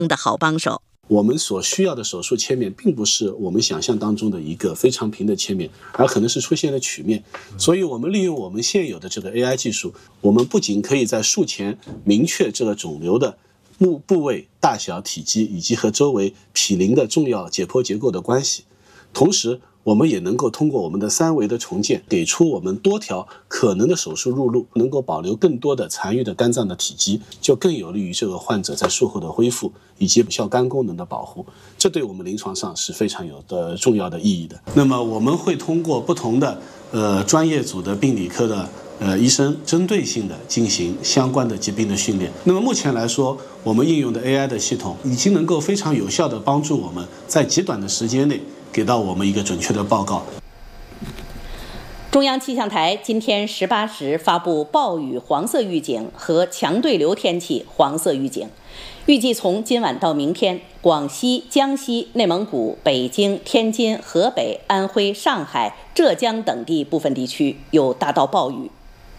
的好帮手。 我们所需要的手术切面并不是我们想象当中的一个非常平的切面，而可能是出现了曲面。所以我们利用我们现有的这个 AI 技术，我们不仅可以在术前明确这个肿瘤的部位、大小、体积以及和周围毗邻的重要解剖结构的关系，同时我们也能够通过我们的3维的重建，给出我们多条可能的手术入路，能够保留更多的残余的肝脏的体积，就更有利于这个患者在术后的恢复以及有效肝功能的保护。这对我们临床上是非常有的重要的意义的。那么我们会通过不同的专业组的病理科的医生针对性的进行相关的疾病的训练。那么目前来说，我们应用的 AI 的系统已经能够非常有效地帮助我们在极短的时间内给到我们一个准确的报告。 中央气象台今天18时发布暴雨黄色预警和强对流天气黄色预警，预计从今晚到明天，广西、江西、内蒙古、北京、天津、河北、安徽、上海、浙江等地部分地区有大到暴雨。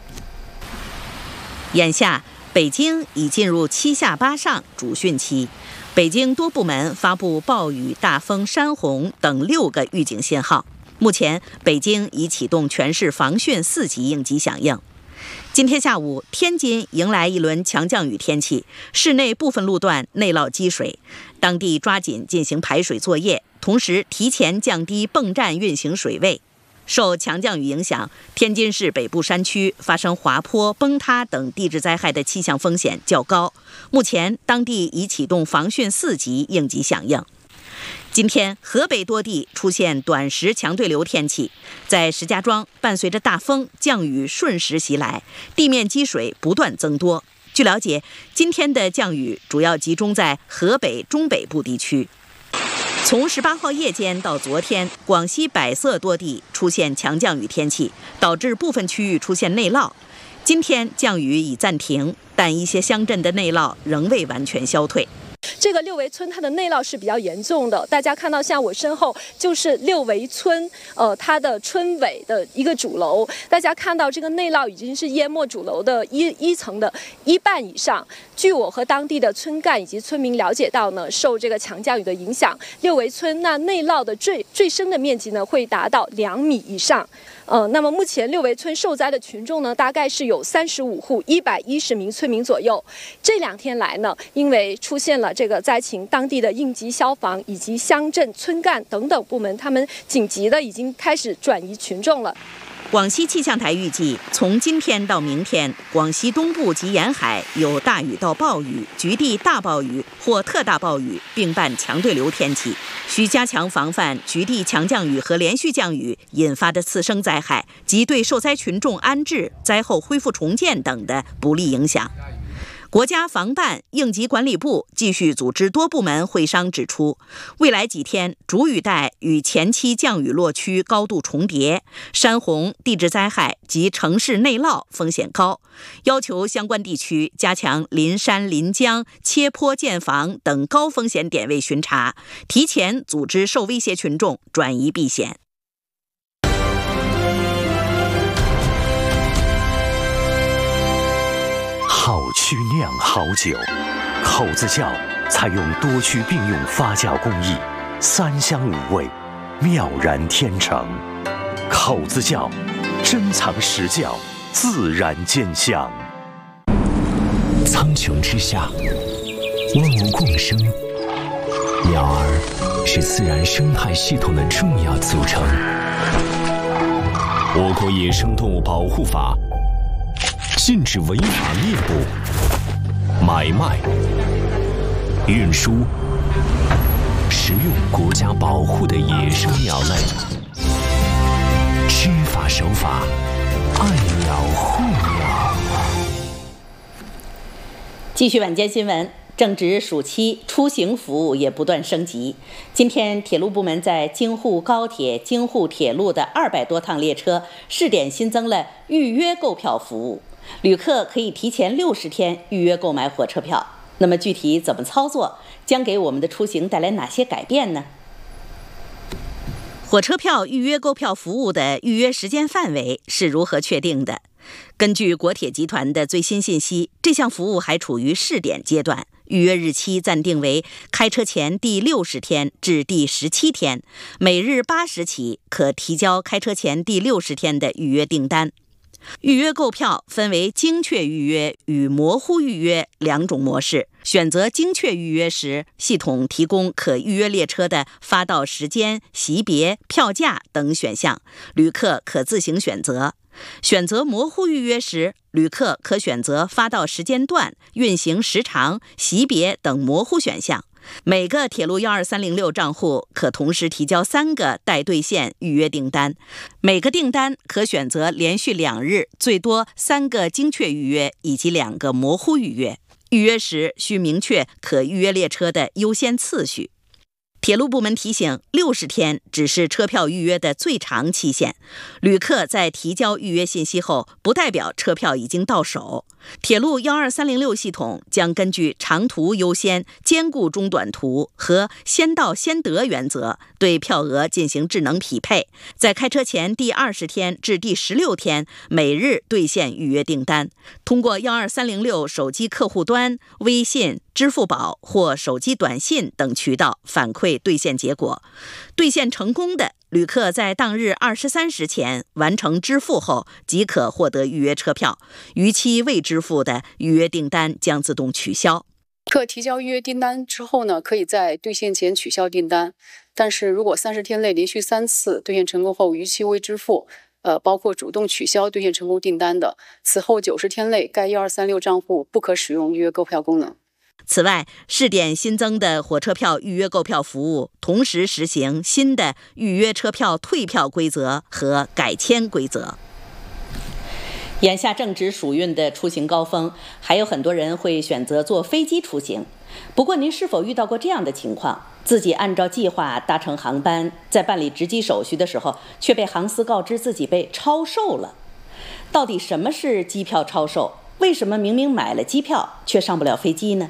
眼下，北京已进入7下8上主汛期，北京多部门发布暴雨、大风、山洪等6个预警信号。目前，北京已启动全市防汛4级应急响应。今天下午，天津迎来一轮强降雨天气，市内部分路段内涝积水，当地抓紧进行排水作业，同时提前降低泵站运行水位。受强降雨影响，天津市北部山区发生滑坡、崩塌等地质灾害的气象风险较高。目前，当地已启动防汛4级应急响应。今天，河北多地出现短时强对流天气，在石家庄，伴随着大风，降雨瞬时袭来，地面积水不断增多。据了解，今天的降雨主要集中在河北中北部地区。从18号夜间到昨天，广西百色多地出现强降雨天气，导致部分区域出现内涝。今天降雨已暂停，但一些乡镇的内涝仍未完全消退。 这个六围村它的内涝是比较严重的，大家看到像我身后就是六围村，它的村委的一个主楼，大家看到这个内涝已经是淹没主楼的一层的1半以上。据我和当地的村干以及村民了解到呢，受这个强降雨的影响，六围村那内涝的最深的面积呢会达到2米以上。那么目前六围村受灾的群众呢，大概是有35户110名村民左右。这2天来呢，因为出现了这个灾情，当地的应急消防以及乡镇村干等等部门，他们紧急的已经开始转移群众了。 广西气象台预计，从今天到明天，广西东部及沿海有大雨到暴雨、局地大暴雨或特大暴雨，并伴强对流天气，需加强防范局地强降雨和连续降雨引发的次生灾害及对受灾群众安置、灾后恢复重建等的不利影响。国家防办应急管理部继续组织多部门会商，指出，未来几天主雨带与前期降雨落区高度重叠，山洪、地质灾害及城市内涝风险高，要求相关地区加强临山临江、切坡建房等高风险点位巡查，提前组织受威胁群众转移避险。 好曲酿好酒，口子窖采用多区并用发酵工艺，3香5味，妙然天成。口子窖，珍藏实窖，自然见香。苍穹之下，万物共生，鸟儿是自然生态系统的重要组成。我国野生动物保护法禁止违法猎捕、买卖、运输、食用国家保护的野生鸟类。知法守法，爱鸟护鸟。 继续晚间新闻。正值暑期，出行服务也不断升级。今天，铁路部门在京沪高铁、京沪铁路的200多趟列车试点新增了预约购票服务，旅客可以提前60天预约购买火车票。那么具体怎么操作，将给我们的出行带来哪些改变呢？火车票预约购票服务的预约时间范围是如何确定的？根据国铁集团的最新信息，这项服务还处于试点阶段， 预约日期暂定为开车前第60天至第17天，每日8时起可提交开车前第60天的预约订单。预约购票分为精确预约与模糊预约2种模式。选择精确预约时，系统提供可预约列车的发到时间、席别、票价等选项，旅客可自行选择。选择模糊预约时，旅客可选择发到时间段、运行时长、席别等模糊选项。每个铁路12306账户可同时提交3个待兑现预约订单，每个订单可选择连续2日最多3个精确预约以及2个模糊预约。预约时需明确可预约列车的优先次序。铁路部门提醒，60天只是车票预约的最长期限，旅客在提交预约信息后，不代表车票已经到手。铁路12306系统将根据长途优先、兼顾中短途和先到先得原则，对票额进行智能匹配，在开车前第20天至第16天每日兑现预约订单，通过12306手机客户端、微信、支付宝或手机短信等渠道反馈兑现结果。兑现成功的旅客在当日23时前完成支付后，即可获得预约车票。逾期未支付的预约订单将自动取消。 客提交预约订单之后呢，可以在兑现前取消订单。但是如果30天内连续3次兑现成功后逾期未支付，包括主动取消兑现成功订单的，此后90天内该1236账户不可使用预约购票功能。 此外，试点新增的火车票预约购票服务，同时实行新的预约车票退票规则和改签规则。眼下正值暑运的出行高峰，还有很多人会选择坐飞机出行。不过，您是否遇到过这样的情况？自己按照计划搭乘航班，在办理值机手续的时候，却被航司告知自己被超售了。到底什么是机票超售？为什么明明买了机票却上不了飞机呢？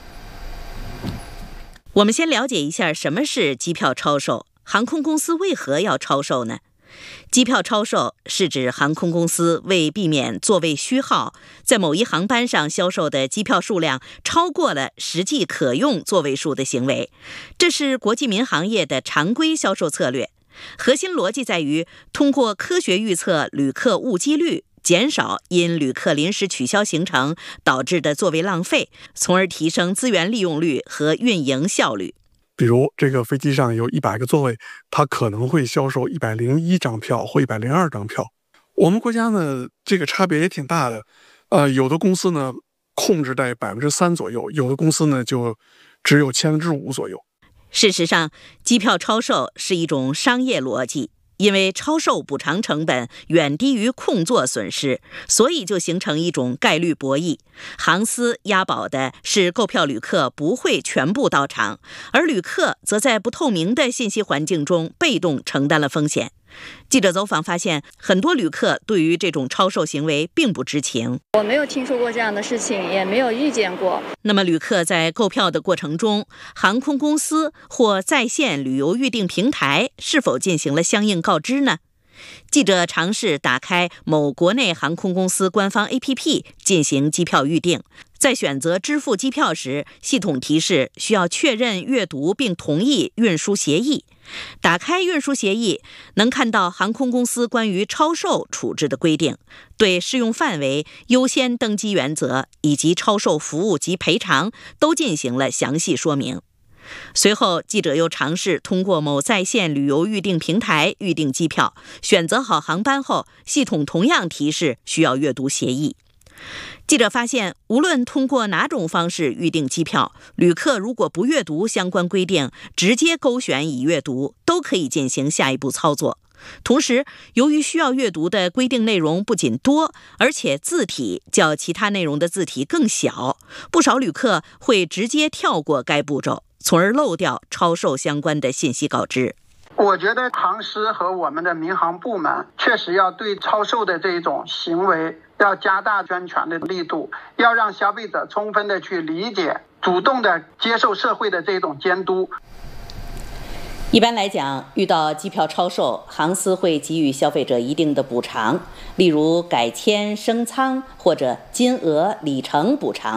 我们先了解一下什么是机票超售，航空公司为何要超售呢？机票超售是指航空公司为避免座位虚耗，在某一航班上销售的机票数量超过了实际可用座位数的行为。这是国际民航业的常规销售策略，核心逻辑在于通过科学预测旅客误机率，减少因旅客临时取消行程导致的座位浪费，从而提升资源利用率和运营效率。 比如这个飞机上有100个座位，它可能会销售101张票或102张票。我们国家呢，这个差别也挺大的。有的公司呢控制在3%左右，有的公司呢就只有5%左右。 事实上，机票超售是一种商业逻辑。因为超售补偿成本远低于空座损失，所以就形成一种概率博弈。航司押宝的是购票旅客不会全部到场，而旅客则在不透明的信息环境中被动承担了风险。记者走访发现，很多旅客对于这种超售行为并不知情。 我没有听说过这样的事情，也没有遇见过。 那么旅客在购票的过程中，航空公司或在线旅游预订平台是否进行了相应告知呢？记者尝试打开某国内航空公司官方 APP 进行机票预订，在选择支付机票时，系统提示需要确认阅读并同意运输协议。打开运输协议，能看到航空公司关于超售处置的规定，对适用范围、优先登机原则以及超售服务及赔偿都进行了详细说明。随后，记者又尝试通过某在线旅游预订平台预订机票，选择好航班后，系统同样提示需要阅读协议。记者发现，无论通过哪种方式预订机票，旅客如果不阅读相关规定，直接勾选已阅读，都可以进行下一步操作。同时，由于需要阅读的规定内容不仅多，而且字体较其他内容的字体更小，不少旅客会直接跳过该步骤，从而漏掉超售相关的信息告知。 我觉得航司和我们的民航部门确实要对超售的这种行为要加大宣传的力度，要让消费者充分的去理解，主动的接受社会的这种监督。 一般来讲，遇到机票超售，航司会给予消费者一定的补偿，例如改签、升舱或者金额里程补偿。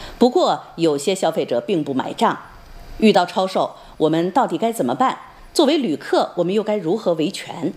不过，有些消费者并不买账。遇到超售，我们到底该怎么办？作为旅客，我们又该如何维权？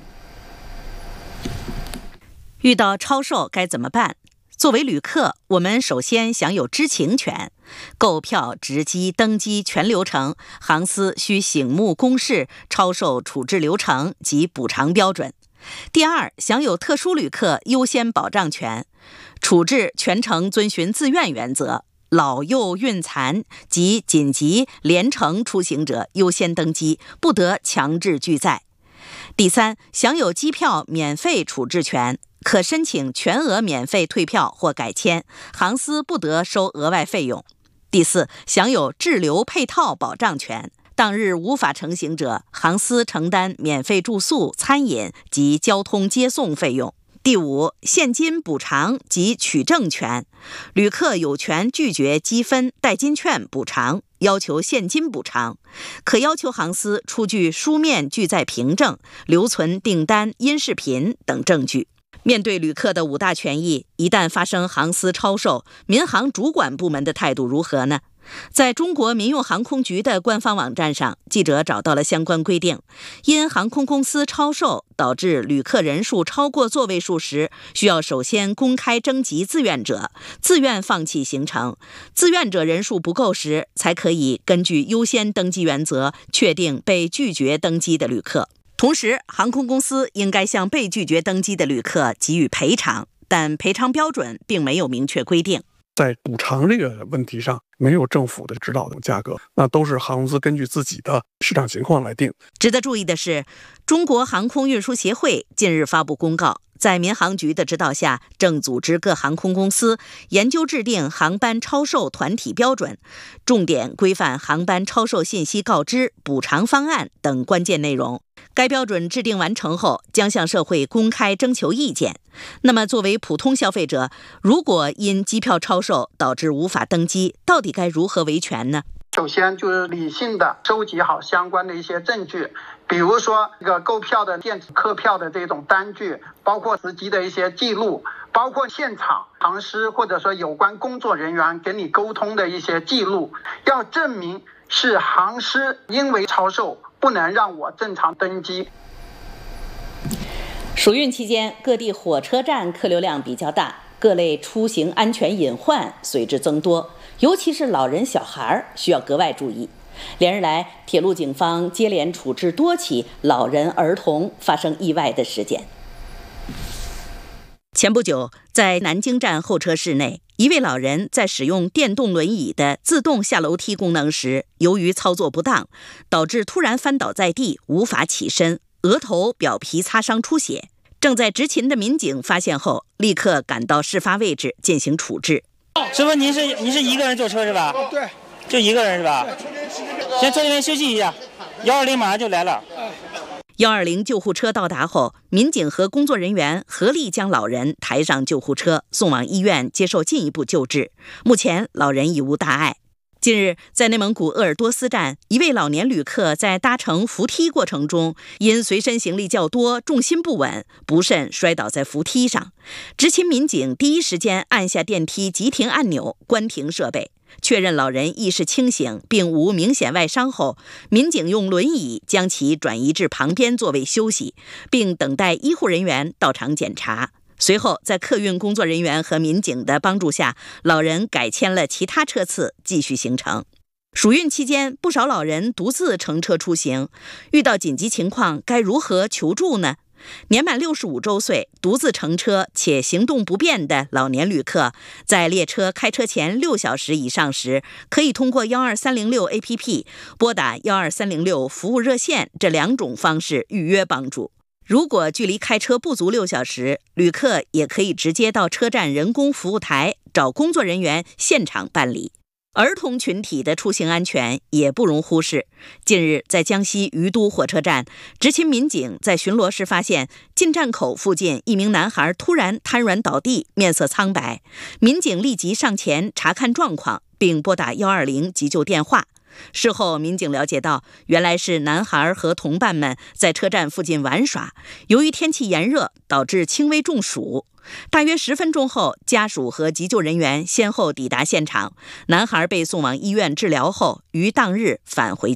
遇到超售该怎么办？作为旅客，我们首先享有知情权，购票、值机、登机全流程，航司需醒目公示超售处置流程及补偿标准。第二，享有特殊旅客优先保障权，处置全程遵循自愿原则，老幼孕残及紧急连程出行者优先登机，不得强制拒载。第三，享有机票免费处置权，可申请全额免费退票或改签，航司不得收额外费用。第四，享有滞留配套保障权，当日无法成行者，航司承担免费住宿、餐饮及交通接送费用。第五，现金补偿及取证权，旅客有权拒绝积分、代金券补偿，要求现金补偿，可要求航司出具书面拒载凭证、留存订单、音视频等证据。面对旅客的5大权益，一旦发生航司超售，民航主管部门的态度如何呢？在中国民用航空局的官方网站上，记者找到了相关规定。因航空公司超售导致旅客人数超过座位数时，需要首先公开征集自愿者，自愿放弃行程。自愿者人数不够时，才可以根据优先登机原则确定被拒绝登机的旅客。同时，航空公司应该向被拒绝登机的旅客给予赔偿，但赔偿标准并没有明确规定。 在补偿这个问题上，没有政府的指导的价格，那都是航空公司根据自己的市场情况来定。 值得注意的是，中国航空运输协会近日发布公告，在民航局的指导下，正组织各航空公司研究制定航班超售团体标准，重点规范航班超售信息告知、补偿方案等关键内容。该标准制定完成后，将向社会公开征求意见。那么，作为普通消费者，如果因机票超售导致无法登机，到底该如何维权呢？ 首先就是理性的收集好相关的一些证据，比如说这个购票的电子客票的这种单据，包括实际的一些记录，包括现场航司或者说有关工作人员给你沟通的一些记录，要证明是航司因为超售不能让我正常登机。 暑运期间，各地火车站客流量比较大，各类出行安全隐患随之增多，尤其是老人小孩需要格外注意。连日来，铁路警方接连处置多起老人儿童发生意外的事件。前不久，在南京站候车室内，一位老人在使用电动轮椅的自动下楼梯功能时，由于操作不当，导致突然翻倒在地，无法起身，额头表皮擦伤出血。正在执勤的民警发现后，立刻赶到事发位置进行处置。 师傅，您是一个人坐车是吧？ 对， 就一个人是吧？先坐这边休息一下，120马上就来了。 120救护车到达后，民警和工作人员合力将老人抬上救护车，送往医院接受进一步救治。目前，老人已无大碍。近日，在内蒙古鄂尔多斯站，一位老年旅客在搭乘扶梯过程中，因随身行李较多，重心不稳，不慎摔倒在扶梯上。执勤民警第一时间按下电梯急停按钮，关停设备，确认老人意识清醒并无明显外伤后，民警用轮椅将其转移至旁边座位休息，并等待医护人员到场检查。随后，在客运工作人员和民警的帮助下，老人改签了其他车次，继续行程。暑运期间，不少老人独自乘车出行，遇到紧急情况该如何求助呢？年满65周岁、独自乘车且行动不便的老年旅客，在列车开车前6小时以上时，可以通过12306 APP 拨打12306服务热线这2种方式预约帮助。如果距离开车不足6小时，旅客也可以直接到车站人工服务台找工作人员现场办理。儿童群体的出行安全也不容忽视。近日，在江西于都火车站，执勤民警在巡逻时发现进站口附近一名男孩突然瘫软倒地，面色苍白。民警立即上前查看状况，并拨打120急救电话。 事后，民警了解到，原来是男孩和同伴们在车站附近玩耍，由于天气炎热，导致轻微中暑。大约10分钟后，家属和急救人员先后抵达现场，男孩被送往医院治疗后，于当日返回